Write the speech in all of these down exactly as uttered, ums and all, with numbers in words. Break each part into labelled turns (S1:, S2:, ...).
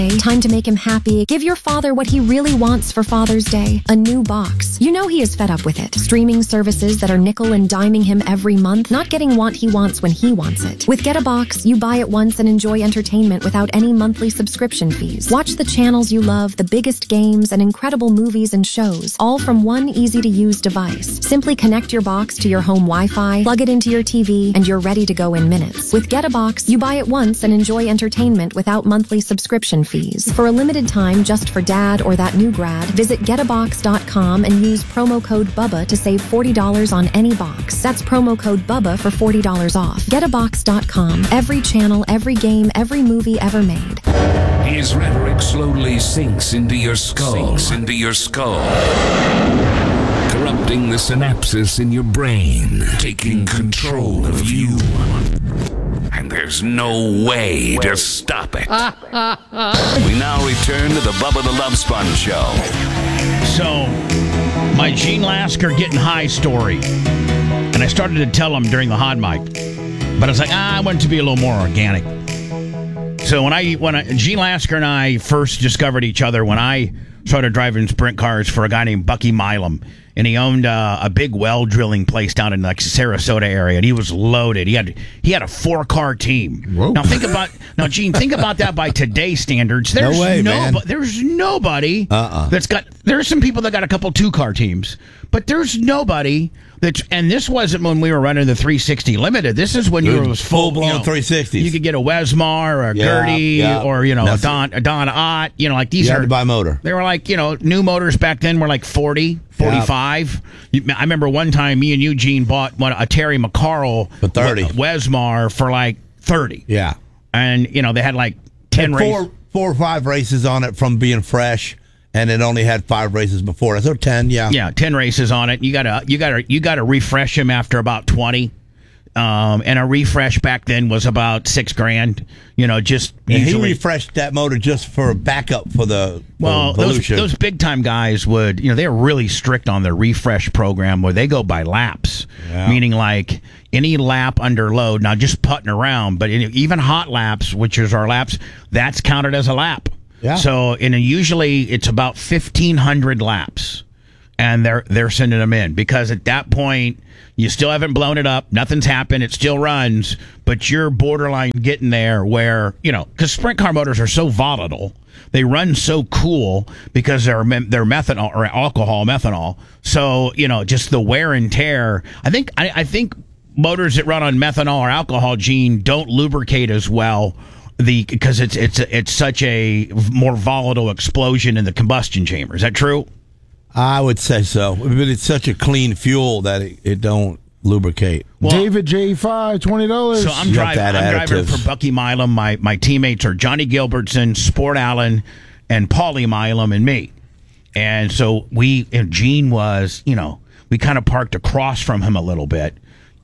S1: Time to make him happy. Give your father what he really wants for Father's Day. A new box. You know he is fed up with it. Streaming services that are nickel and diming him every month, not getting what he wants when he wants it. With Get a Box, you buy it once and enjoy entertainment without any monthly subscription fees. Watch the channels you love, the biggest games, and incredible movies and shows, all from one easy-to-use device. Simply connect your box to your home Wi-Fi, plug it into your T V, and you're ready to go in minutes. With Get a Box, you buy it once and enjoy entertainment without monthly subscription fees. For a limited time, just for dad or that new grad, visit get a box dot com and use promo code BUBBA to save forty dollars on any box. That's promo code BUBBA for forty dollars off. get a box dot com. Every channel, every game, every movie ever made.
S2: His rhetoric slowly sinks into your skull. Sinks into your skull. Corrupting the synapses in your brain. Taking control of you. And there's no way to stop it. We now return to the Bubba the Love Sponge Show.
S3: So, my Gene Lasker getting high story. And I started to tell him during the hot mic. But I was like, ah, I want it to be a little more organic. So when I, when I, Gene Lasker and I first discovered each other when I started driving sprint cars for a guy named Bucky Milam. And he owned uh, a big well drilling place down in like Sarasota area, and he was loaded. He had he had a four car team.
S4: Whoa.
S3: Now think about now, Gene. Think about that by today's standards. There's
S4: No way,
S3: no,
S4: man.
S3: There's nobody
S4: Uh-uh.
S3: that's got. There's some people that got a couple two car teams, but there's nobody that's. And this wasn't when we were running the three sixty Limited. This is when you
S4: Dude,
S3: were was full
S4: full-blown
S3: you know,
S4: three sixties.
S3: You could get a Wesmar or a
S4: Yeah,
S3: Gertie
S4: yeah.
S3: or you know a
S4: That's
S3: Don a Don Ott. You know like these
S4: You
S3: are
S4: had to buy motor.
S3: They were like you know new motors back then were like forty. forty-five. You- I remember one time me and Eugene bought one, a Terry McCarl
S4: For thirty.
S3: Wesmar for like thirty.
S4: Yeah.
S3: And, you know, they had like ten
S4: Had
S3: races.
S4: four, four or five races on it from being fresh, and it only had five races before. So ten, yeah.
S3: Yeah, ten races on it. You gotta, you gotta, you gotta refresh them after about twenty. Um, and a refresh back then was about six grand. You know, just
S4: And he
S3: usually.
S4: refreshed that motor just for backup for the
S3: Well,
S4: for
S3: those,
S4: Volusia.
S3: those big time guys would, you know, they're really strict on their refresh program where they go by laps,
S4: Yeah.
S3: meaning like any lap under load, not just putting around, but in, even hot laps, which is our laps, that's counted as a lap.
S4: Yeah.
S3: So, and usually it's about fifteen hundred laps, and they're they're sending them in because at that point you still haven't blown it up, nothing's happened, it still runs, but you're borderline getting there where you know because sprint car motors are so volatile, they run so cool because they're me- they're methanol or alcohol methanol. So you know just the wear and tear. I think I, I think motors that run on methanol or alcohol, Gene, don't lubricate as well. The because it's it's it's such a more volatile explosion in the combustion chamber. Is that true?
S4: I would say so. But it's such a clean fuel that it, it don't lubricate.
S3: Well,
S5: David J five, twenty dollars.
S3: So I'm
S4: You got
S3: driving.
S4: that
S3: I'm driving
S4: additive.
S3: for Bucky Milam. My my teammates are Johnny Gilbertson, Sport Allen, and Paulie Milam, and me. And so we and Gene was, you know, we kind of parked across from him a little bit.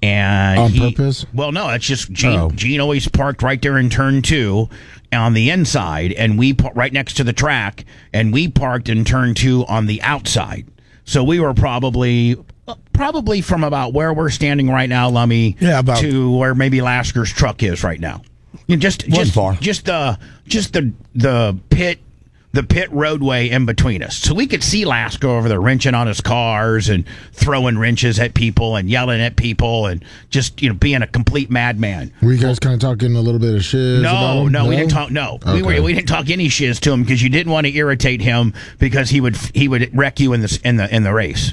S3: And
S5: On
S3: he,
S5: purpose?
S3: Well, no, it's just Gene.
S5: Oh.
S3: Gene always parked right there in turn two on the inside, and we par- right next to the track, and we parked in turn two on the outside. So we were probably probably from about where we're standing right now, Lummy,
S4: Yeah, about-
S3: to where maybe Lasker's truck is right now. You know, just
S4: Wasn't
S3: just
S4: far.
S3: just the just the the pit. The pit roadway in between us. So we could see Lasker over there wrenching on his cars and throwing wrenches at people and yelling at people and just, you know, being a complete madman.
S5: Were you guys kind of talking a little bit of shiz about
S3: No,
S5: him?
S3: no, we didn't talk. No, we
S5: Okay.
S3: were we didn't talk any shiz to him because you didn't want to irritate him because he would he would wreck you in the in the in the race.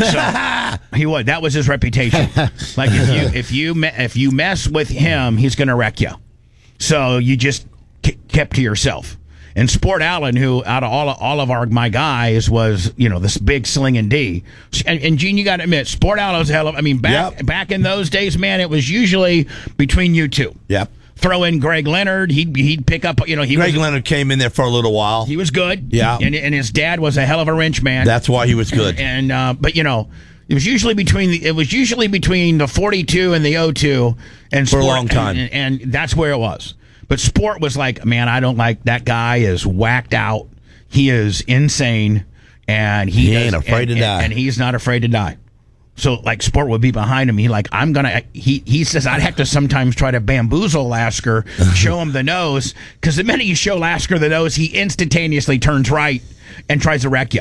S3: So he would. That was his reputation. Like if you if you me, if you mess with him, he's going to wreck you. So you just k- kept to yourself. And Sport Allen, who out of all of, all of our my guys was, you know, this big slinging D. And, and Gene, you got to admit, Sport Allen was hell of. I mean, back
S4: Yep.
S3: back in those days, man, it was usually between you two.
S4: Yep.
S3: Throw in Greg Leonard. He'd he'd pick up. You know, he
S4: Greg
S3: was,
S4: Leonard came in there for a little while.
S3: he was good.
S4: Yeah.
S3: and and his dad was a hell of a wrench man.
S4: That's why he was good.
S3: And uh, but you know, it was usually between the it was usually between the forty-two and the oh two and
S4: For a
S3: Sport,
S4: long time.
S3: and, and, and that's where it was. But Sport was like, man, I don't like that guy. Is whacked out. He is insane, and he,
S4: He ain't
S3: does-
S4: afraid
S3: and,
S4: to die.
S3: and, and he's not afraid to die. So like Sport would be behind him. He like I'm gonna. He he says I'd have to sometimes try to bamboozle Lasker, show him the nose, because the minute you show Lasker the nose, he instantaneously turns right and tries to wreck you.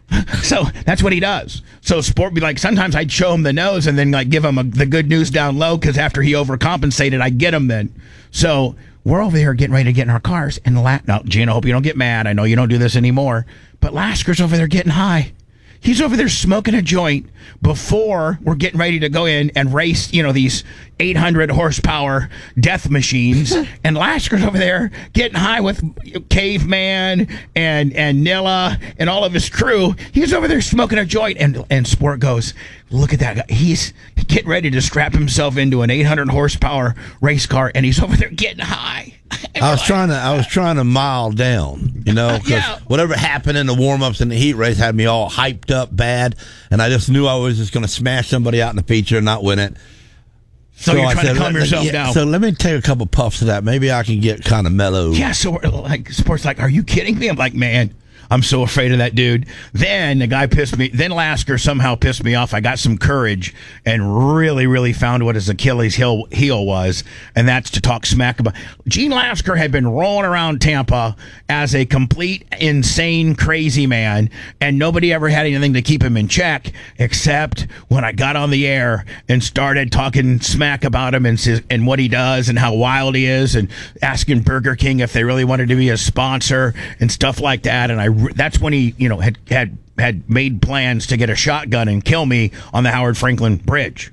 S3: So that's what he does. So Sport would be like, sometimes I'd show him the nose and then like give him a, the good news down low, because after he overcompensated, I'd get him then. So we're over here getting ready to get in our cars, and La- now Gene, I hope you don't get mad. I know you don't do this anymore, but Lasker's over there getting high. He's over there smoking a joint before we're getting ready to go in and race, you know, these eight hundred horsepower death machines. And Lasker's over there getting high with Caveman and and Nilla and all of his crew. He's over there smoking a joint. And, and Sport goes, look at that guy. He's getting ready to strap himself into an eight hundred horsepower race car, and he's over there getting high.
S4: I was trying to I was trying to mile down, you know, because
S3: Yeah.
S4: whatever happened in the warm-ups and the heat race had me all hyped up bad, and I just knew I was just going to smash somebody out in the feature and not win it.
S3: So, you're
S4: I
S3: trying
S4: said,
S3: to calm
S4: let-
S3: yourself
S4: yeah,
S3: down.
S4: So let me take a couple puffs of that. Maybe I can get kind of mellow.
S3: Yeah, so we're like, Sport's like, are you kidding me? I'm like, man, I'm so afraid of that dude. Then the guy pissed me. Then Lasker somehow pissed me off. I got some courage and really, really found what his Achilles heel, heel was, and that's to talk smack about. Gene Lasker had been rolling around Tampa as a complete, insane, crazy man, and nobody ever had anything to keep him in check, except when I got on the air and started talking smack about him and, his, and what he does and how wild he is, and asking Burger King if they really wanted to be a sponsor and stuff like that. And I that's when he, you know, had had had made plans to get a shotgun and kill me on the Howard Franklin Bridge.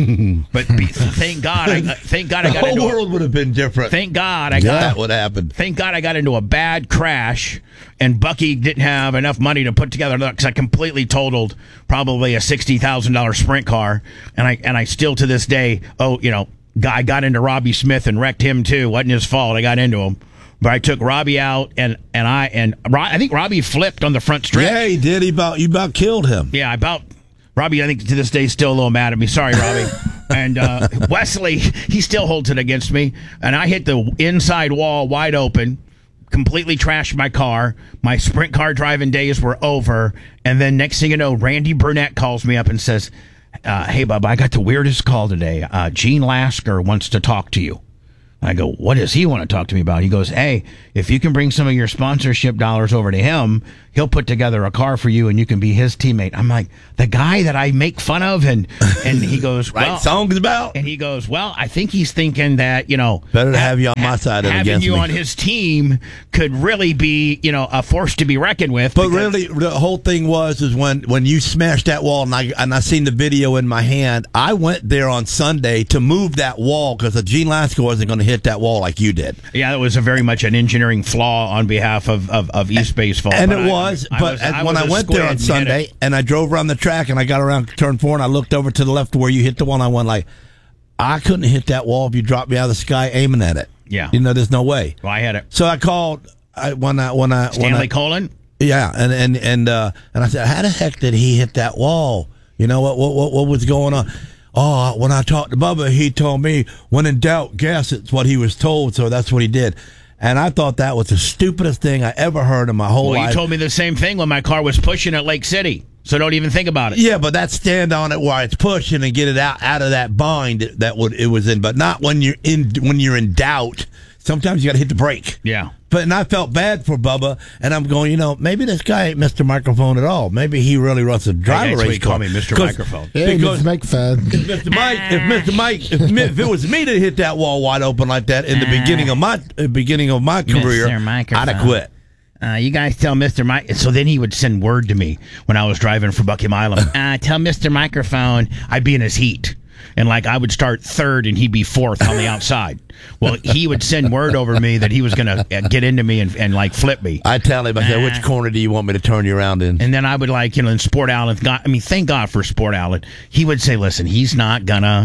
S3: But be, thank God, I, thank God I
S4: The
S3: got
S4: whole
S3: into
S4: world would have been different.
S3: A, thank God I
S4: that
S3: got.
S4: would happen.
S3: Thank God I got into a bad crash, and Bucky didn't have enough money to put together, because I completely totaled probably a sixty thousand dollar sprint car, and I and I still to this day, oh, you know, I got into Robbie Smith and wrecked him too. Wasn't his fault. I got into him. But I took Robbie out, and, and I and I think Robbie flipped on the front stretch.
S4: Yeah, he did. He about you about killed him.
S3: Yeah, I about Robbie. I think to this day is still a little mad at me. Sorry, Robbie. And uh, Wesley, he still holds it against me. And I hit the inside wall wide open, completely trashed my car. My sprint car driving days were over. And then next thing you know, Randy Burnett calls me up and says, uh, "Hey, Bubba, I got the weirdest call today. Uh, Gene Lasker wants to talk to you." I go, what does he want to talk to me about? He goes, hey, if you can bring some of your sponsorship dollars over to him, he'll put together a car for you and you can be his teammate. I'm like, the guy that I make fun of? And and he goes,
S4: Right
S3: well,
S4: songs about.
S3: and he goes, well, I think he's thinking that, you know,
S4: Better to
S3: ha-
S4: have you on my side than
S3: having
S4: against
S3: you
S4: me.
S3: on his team could really be, you know, a force to be reckoned with.
S4: But
S3: because-
S4: really, the whole thing was is when, when you smashed that wall, and I and I seen the video in my hand. I went there on Sunday to move that wall because Gene Lasker wasn't going to hit that wall like you did.
S3: yeah, that was a very much an engineering flaw on behalf of, of, of East Baseball.
S4: And
S3: but
S4: it
S3: I-
S4: was,
S3: I
S4: but
S3: was-
S4: as-
S3: I
S4: when
S3: was
S4: I
S3: a
S4: went there
S3: squid
S4: on
S3: and hit
S4: Sunday
S3: it.
S4: and I drove around the track and I got around turn four and I looked over to the left where you hit the one, I went like, I couldn't hit that wall if you dropped me out of the sky aiming at it.
S3: Yeah.
S4: You know, there's no way.
S3: Well, I had it.
S4: So I called I, when I when I when
S3: Stanley
S4: I,
S3: Colon?
S4: Yeah, and and and uh, and I said, how the heck did he hit that wall? You know what what what, what was going on? Oh, when I talked to Bubba, he told me, when in doubt, guess. It's what he was told, so that's what he did. And I thought that was the stupidest thing I ever heard in my whole
S3: Well,
S4: life.
S3: you told me the same thing when my car was pushing at Lake City. So don't even think about it.
S4: Yeah, but that stand on it while it's pushing and get it out out of that bind that would it was in, but not when you're in when you're in doubt. Sometimes you got to hit the brake.
S3: Yeah.
S4: But and I felt bad for Bubba, and I'm going, you know, maybe this guy ain't Mister Microphone at all. Maybe he really runs a driver
S3: Hey, that's what
S4: race
S3: you call
S4: car.
S3: me, Mister
S4: 'Cause-
S3: Microphone.
S5: Yeah, he
S4: Because
S5: needs to make fed.
S4: if Mister Mike, if Mister Mike, if, me- if it was me that hit that wall wide open like that in the beginning of my uh, beginning of my career,
S3: Mister Microphone.
S4: I'd have quit.
S3: Uh, you guys tell Mister Mike. So then he would send word to me when I was driving for Bucky Milam. Uh, tell Mister Microphone. I'd be in his heat. And like I would start third and he'd be fourth on the outside. Well, he would send word over me that he was going to get into me and, and like flip me.
S4: I tell him, I said, which corner do you want me to turn you around in?
S3: And then I would like, you know, in Sport Outlet, God, I mean, thank God for Sport Outlet. He would say, listen, he's not going to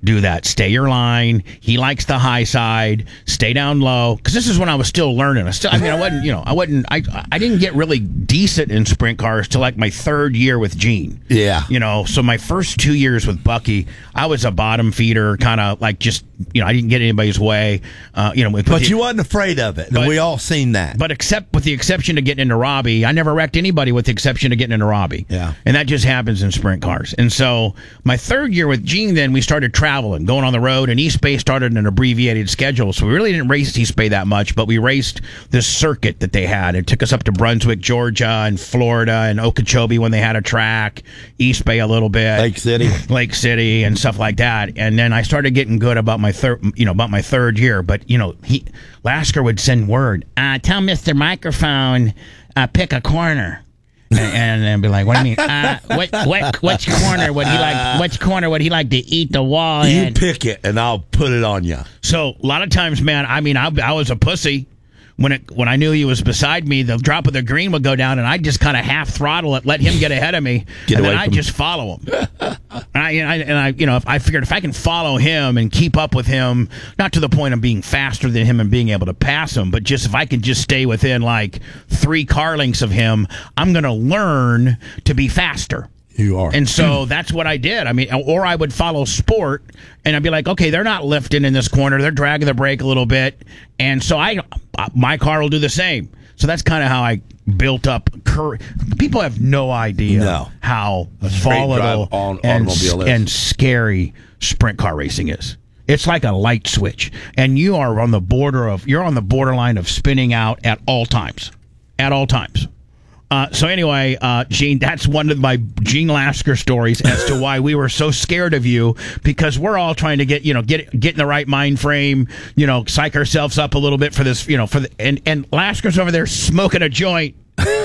S3: do that. Stay your line. He likes the high side. Stay down low. Because this is when I was still learning. I still, I mean, I wasn't, you know, I wasn't, I, I didn't get really decent in sprint cars till like my third year with Gene.
S4: Yeah.
S3: You know, so my first two years with Bucky, I was a bottom feeder, kind of like just, you know, I didn't get anybody's way. Uh, you know, with
S4: But
S3: the,
S4: you wasn't afraid of it.
S3: But-
S4: and we all seen that.
S3: But except with the exception of getting into Robbie, I never wrecked anybody with the exception of getting into Robbie.
S4: Yeah.
S3: And that just happens in sprint cars. And so my third year with Gene, then we started traveling, going on the road, and East Bay started an abbreviated schedule. So we really didn't race East Bay that much, but we raced this circuit that they had. It took us up to Brunswick, Georgia, and Florida, and Okeechobee when they had a track, East Bay a little bit.
S4: Lake City.
S3: Lake City and stuff like that. And then I started getting good about my third, you know, about my third year. But, you know, he, Lasker would send word, uh, tell Mister Microphone, uh, pick a corner. and, and then be like, what do you mean? Uh, what, what, which corner would he like, which corner would he like to eat the wall
S4: You
S3: in?
S4: pick it, and I'll put it on you.
S3: So a lot of times, man, I mean, I, I was a pussy. When it when I knew he was beside me, the drop of the green would go down, and I'd just kind of half throttle it, let him get ahead of me,
S4: Get
S3: and
S4: away
S3: then I'd
S4: from
S3: just follow him. and, I, and I and I you know if I figured if I can follow him and keep up with him, not to the point of being faster than him and being able to pass him, but just if I can just stay within like three car lengths of him, I'm going to learn to be faster.
S4: You are.
S3: And so that's what I did. I mean, or I would follow sport, and I'd be like, okay, they're not lifting in this corner. They're dragging the brake a little bit. And so I, my car will do the same. So that's kind of how I built up courage. People have no idea
S4: No.
S3: how
S4: straight
S3: volatile
S4: drive on
S3: and,
S4: automobile is.
S3: and scary sprint car racing is. It's like a light switch. And you are on the border of, you're on the borderline of spinning out at all times. At all times. Uh, so anyway, uh, Gene, that's one of my Gene Lasker stories as to why we were so scared of you, because we're all trying to get, you know, get get in the right mind frame, you know, psych ourselves up a little bit for this, you know, for the, and, and Lasker's over there smoking a joint,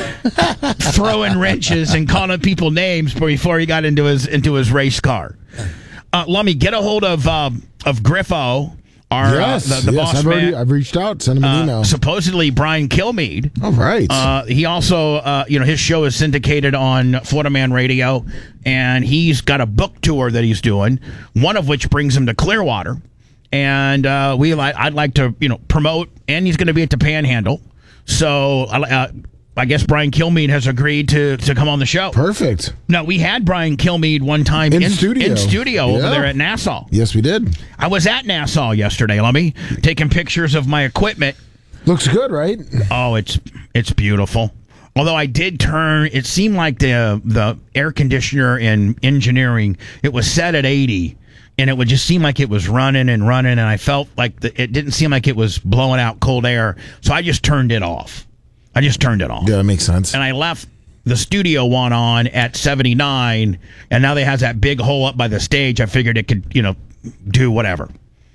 S3: throwing wrenches and calling people names before he got into his into his race car. Uh, Lummy, get a hold of um, of Griffo. Our,
S5: yes,
S3: uh, the, the
S5: yes,
S3: boss
S5: I've already,
S3: man.
S5: I've reached out, sent him an
S3: Uh,
S5: email.
S3: supposedly Brian Kilmeade.
S5: All right.
S3: Uh, he also, uh, you know, his show is syndicated on Florida Man Radio, and he's got a book tour that he's doing, one of which brings him to Clearwater. And uh, we, like, I'd like to, you know, promote, and he's going to be at the Panhandle. So uh, I guess Brian Kilmeade has agreed to, to come on the show.
S5: Perfect.
S3: Now, we had Brian Kilmeade one time
S5: In
S3: in
S5: studio.
S3: in studio
S5: Yeah.
S3: over there at Nassau.
S5: Yes, we did.
S3: I was at Nassau yesterday, Lummy, taking pictures of my equipment.
S5: Looks good, right?
S3: Oh, it's it's beautiful. Although I did turn, it seemed like the the air conditioner in engineering, it was set at eighty, and it would just seem like it was running and running, and I felt like the, it didn't seem like it was blowing out cold air, so I just turned it off. I just turned it off.
S5: Yeah, that makes sense.
S3: And I left the studio one on at seventy-nine, and now they has that big hole up by the stage. I figured it could, you know, do whatever.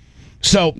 S3: So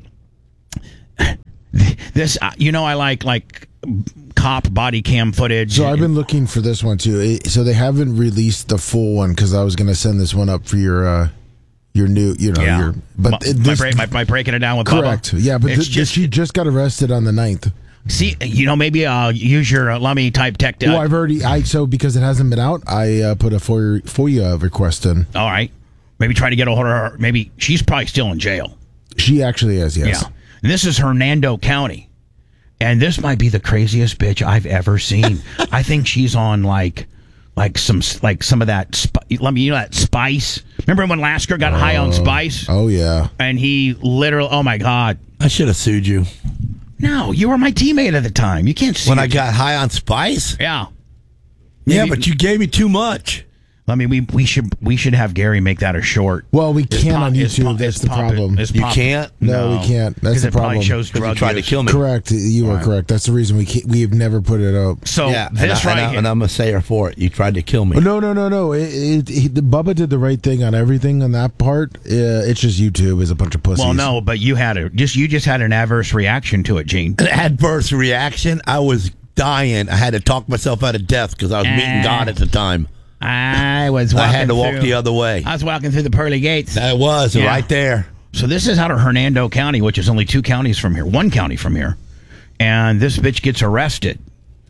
S3: this, uh, you know, I like like cop body cam footage.
S5: So I've been looking for this one too. It- So they haven't released the full one because I was going to send this one up for your uh, your new, you know,
S3: yeah,
S5: your. But
S3: my,
S5: it-
S3: my
S5: this,
S3: break, my, my breaking it down with
S5: correct.
S3: Bubba.
S5: Yeah, but
S3: It's
S5: th-
S3: just
S5: she just got arrested on the ninth.
S3: see, you know, maybe I'll use your uh, Lummy type tech. Uh,
S5: Well, I've already. I so because it hasn't been out, I uh, put a FOIA, FOIA request in.
S3: all right, maybe try to get a hold of her. Maybe she's probably still in jail.
S5: She actually is. Yes.
S3: Yeah. And this is Hernando County. And this might be the craziest bitch I've ever seen. I think she's on like like some like some of that sp- let me you know that spice. Remember when Lasker got high on spice?
S5: Oh yeah.
S3: And he literally, oh my God.
S4: I should have sued you.
S3: No, you were my teammate at the time. You can't see
S4: When
S3: it.
S4: I got high on spice?
S3: Yeah.
S4: Yeah,
S3: Maybe-
S4: but you gave me too much.
S3: I mean, we we should we should have Gary make that a short.
S5: Well, we
S3: It's
S5: can't
S3: pop-
S5: on
S3: it's
S5: YouTube.
S3: pop-
S5: That's
S3: it's
S5: the
S3: pop-
S5: problem.
S3: it's
S4: You
S3: pop-
S4: can't?
S5: No, we can't. That's
S3: 'Cause
S5: the
S3: it probably
S5: problem.
S3: shows
S4: Because
S3: drug
S4: you tried
S3: use.
S4: to kill me.
S5: Correct. You were
S3: Right.
S5: correct. That's the reason we can't, we have never put it up.
S3: So
S4: Yeah, and,
S3: this
S4: I,
S3: right
S4: and, I,
S3: here.
S4: and I'm going to say her for it. You tried to kill me.
S5: No, no, no, no. It, it, he, the Bubba did the right thing on everything on that part. Uh, it's just YouTube is a bunch of pussies.
S3: well, no, but you had a just you just had an adverse reaction to it, Gene.
S4: An adverse reaction. I was dying. I had to talk myself out of death because I was meeting God at the time.
S3: I was.
S4: I
S3: Walking
S4: had to walk
S3: through-
S4: the other way.
S3: I was walking through the pearly gates.
S4: That was
S3: Yeah.
S4: right there.
S3: So this is out of Hernando County, which is only two counties from here, one county from here, and this bitch gets arrested,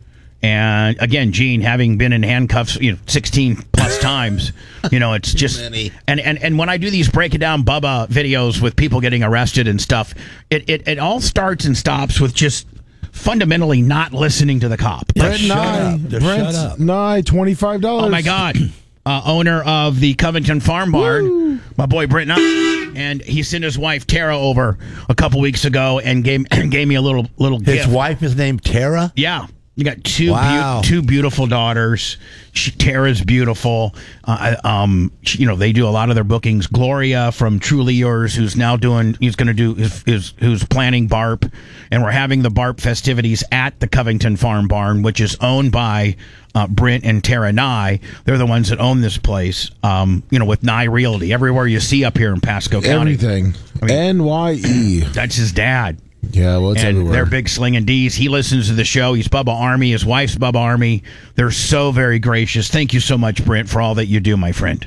S3: And again, Gene, having been in handcuffs, you know, sixteen plus times, you know, it's just
S4: Many.
S3: and, and and when I do these break it down Bubba videos with people getting arrested and stuff, it it, it all starts and stops with just fundamentally not listening to the cop.
S5: Brent
S4: shut
S5: Nye,
S4: up. Just shut
S5: Brent
S4: up.
S5: Nye, twenty-five dollars.
S3: Oh my God. Uh, owner of the Covington Farm Barn, Woo. my boy Brent Nye, and he sent his wife Tara over a couple weeks ago and gave gave me a little little
S4: His
S3: gift.
S4: wife is named Tara?
S3: Yeah. You got two
S4: Wow.
S3: beau- two beautiful daughters. She, Tara's beautiful. Uh, um, she, you know, they do a lot of their bookings. Gloria from Truly Yours, who's now doing, he's going to do, is, is who's planning B A R P, and we're having the B A R P festivities at the Covington Farm Barn, which is owned by uh, Brent and Tara Nye. They're the ones that own this place. Um, you know, with Nye Realty, everywhere you see up here in Pasco County.
S5: Everything.
S3: I mean-
S5: N Y E.
S3: That's his dad.
S5: Yeah, well, it's
S3: and
S5: everywhere.
S3: they're big slinging D's. He listens to the show. He's Bubba Army. His wife's Bubba Army. They're so very gracious. Thank you so much, Brent, for all that you do, my friend.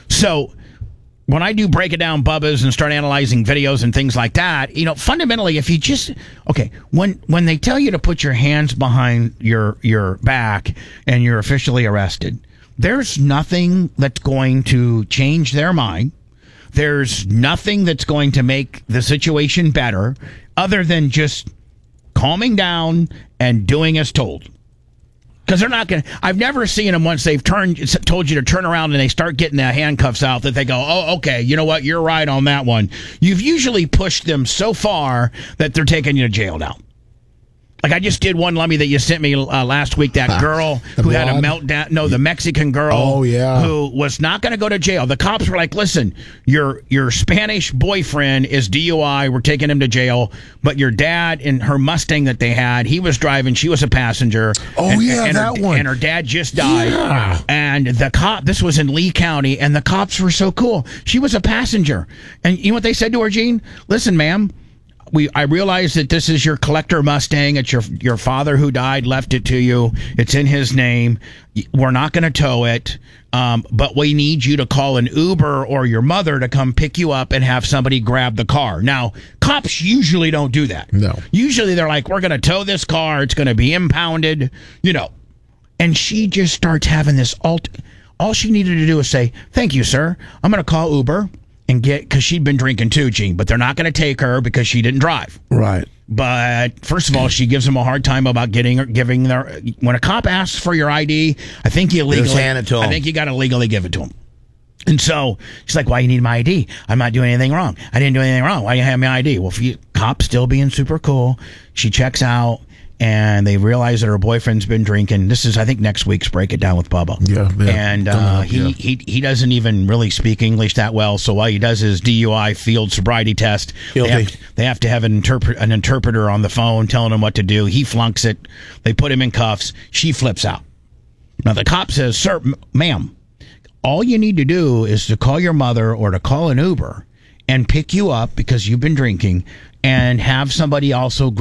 S3: So when I do break it down Bubba's and start analyzing videos and things like that, you know, fundamentally, if you just okay, when when they tell you to put your hands behind your your back and you're officially arrested, there's nothing that's going to change their mind. There's nothing that's going to make the situation better other than just calming down and doing as told. Because they're not going to, I've never seen them once they've turned, told you to turn around and they start getting the handcuffs out that they go, oh, okay, you know what, you're right on that one. You've usually pushed them so far that they're taking you to jail now. Like I just did one, Lummy, that you sent me uh, last week. That girl who had a
S5: blonde?
S3: meltdown. No, the Mexican girl.
S5: Oh, yeah.
S3: Who was not going to go to jail. The cops were like, "Listen, your your Spanish boyfriend is D U I. We're taking him to jail. But your dad and her Mustang that they had, he was driving. She was a passenger.
S5: Oh,
S3: and,
S5: yeah,
S3: and
S5: that
S3: her,
S5: one.
S3: And her dad just died.
S5: Yeah.
S3: And the cop. This was in Lee County, and the cops were so cool. She was a passenger, and you know what they said to her, Gene? Listen, ma'am. We, I realize that this is your collector Mustang. It's your your father who died, left it to you. It's in his name. We're not going to tow it, um, but we need you to call an Uber or your mother to come pick you up and have somebody grab the car. Now, cops usually don't do that.
S5: No.
S3: Usually they're like, we're going to tow this car. It's going to be impounded, you know. And she just starts having this alt. All she needed to do is say, thank you, sir. I'm going to call Uber. And get, because she'd been drinking too, Gene, but they're not going to take her because she didn't drive.
S4: Right.
S3: But first of all, she gives them a hard time about getting or giving their. When a cop asks for your I D, I think you legally.
S4: Just hand it to
S3: I
S4: him.
S3: think you got to legally give it to him. And so she's like, "Why you need my I D? I'm not doing anything wrong. I didn't do anything wrong. Why you have my I D?" Well, if you cop still being super cool, she checks out. And they realize that her boyfriend's been drinking. This is, I think, next week's Break It Down with Bubba.
S5: Yeah, yeah.
S3: And uh,
S5: Uh,
S3: he,
S5: yeah.
S3: he he doesn't even really speak English that well. So while he does his D U I field sobriety test, they
S4: Guilty.
S3: have, they have to have an, interpret, an interpreter on the phone telling him what to do. He flunks it. They put him in cuffs. She flips out. Now the cop says, "Sir, m- ma'am, all you need to do is to call your mother or to call an Uber and pick you up because you've been drinking and have somebody also